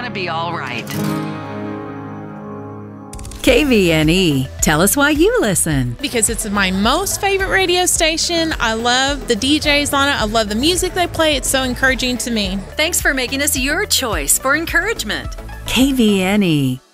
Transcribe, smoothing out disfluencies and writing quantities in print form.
to be all right. KVNE. Tell us why you listen. Because it's my most favorite radio station. I love the DJs on it. I love the music they play. It's so encouraging to me. Thanks for making us your choice for encouragement. KVNE.